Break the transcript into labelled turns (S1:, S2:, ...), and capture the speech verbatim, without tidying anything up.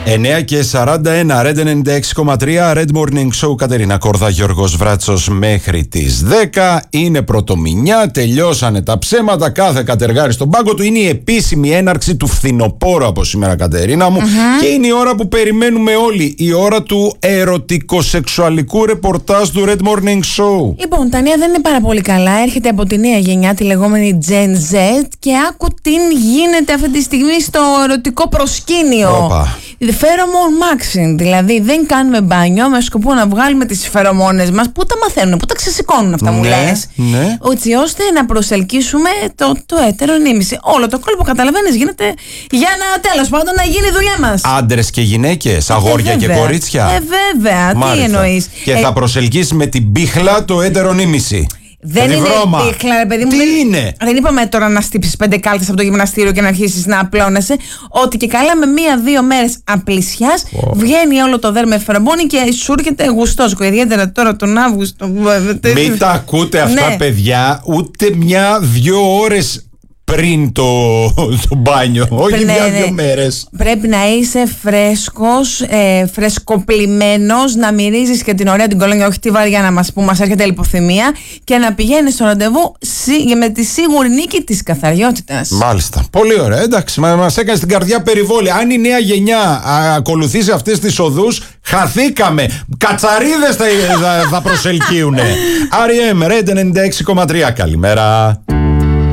S1: εννιά και σαράντα ένα, Red ενενήντα έξι κόμμα τρία, Red Morning Show, Κατερίνα Κορδά, Γιώργος Βράτσος μέχρι τις δέκα. Είναι πρωτομηνιά, τελειώσανε τα ψέματα, κάθε κατεργάρι στον πάγκο του. Είναι η επίσημη έναρξη του φθινοπόρου από σήμερα, Κατερίνα μου. Mm-hmm. Και είναι η ώρα που περιμένουμε όλοι, η ώρα του ερωτικοσεξουαλικού ρεπορτάζ του Red Morning Show.
S2: Λοιπόν, τα νέα δεν είναι πάρα πολύ καλά. Έρχεται από τη νέα γενιά, τη λεγόμενη Gen Z, και άκου τι γίνεται αυτή τη στιγμή στο ερωτικό προσκήνιο.
S1: Οπα.
S2: Pheromone maxing, δηλαδή δεν κάνουμε μπάνιο με σκοπό να βγάλουμε τις φερομόνες μας. Πού τα μαθαίνουν, πού τα ξεσηκώνουν αυτά, μου
S1: ναι,
S2: λες.
S1: Ναι.
S2: Έτσι ώστε να προσελκύσουμε το, το έτερο νήμιση. Όλο το κόλπο, καταλαβαίνεις, γίνεται για να, τέλος πάντων, να γίνει η δουλειά μας.
S1: Άντρες και γυναίκες, αγόρια ε, και κορίτσια.
S2: Ε, βέβαια. Μάλιστα. Τι εννοείς.
S1: Και
S2: ε,
S1: θα προσελκύσει με την πίχλα το έτερο νήμιση.
S2: Δεν είναι πίχλα, ρε παιδί μου.
S1: Τι
S2: δεν,
S1: είναι?
S2: Δεν είπαμε τώρα να στύψεις πέντε κάλτες από το γυμναστήριο και να αρχίσεις να απλώνεσαι. Ότι και καλά με μία-δύο μέρες απλησιάς oh. βγαίνει όλο το δέρμα φερομόνι και σου έρχεται γουστόσκο. Ιδιαίτερα τώρα τον Αύγουστο.
S1: Μην τα ακούτε αυτά, ναι, παιδιά, ούτε μια-δυο ώρες πριν το, το μπάνιο, όχι
S2: ναι,
S1: μια-δυο
S2: ναι.
S1: μέρες.
S2: Πρέπει να είσαι φρέσκος, ε, φρεσκοπλημένος, να μυρίζεις και την ωραία την κολόνια, όχι τη βαριά να μας, που μας έρχεται λιποθυμία, και να πηγαίνεις στο ραντεβού σι, με τη σίγουρη νίκη της καθαριότητας.
S1: Μάλιστα. Πολύ ωραία. Εντάξει, μα, μας έκανε την καρδιά περιβόλη. Αν η νέα γενιά α, ακολουθήσει αυτές τις οδούς, χαθήκαμε. Κατσαρίδες θα, θα, θα προσελκύουνε. αρ ι εμ, Red ενενήντα έξι κόμμα τρία. Καλημέρα.